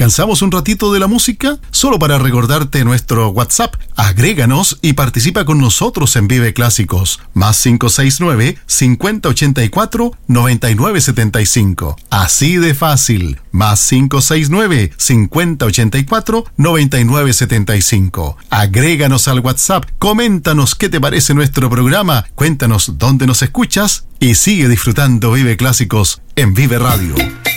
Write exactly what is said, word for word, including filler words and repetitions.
¿Descansamos un ratito de la música? Solo para recordarte nuestro WhatsApp. Agréganos y participa con nosotros en Vive Clásicos. Más cinco seis nueve, cincuenta ochenta y cuatro, noventa y nueve setenta y cinco. Así de fácil. Más cinco seis nueve, cincuenta ochenta y cuatro, noventa y nueve setenta y cinco. Agréganos al WhatsApp. Coméntanos qué te parece nuestro programa. Cuéntanos dónde nos escuchas y sigue disfrutando Vive Clásicos en Vive Radio.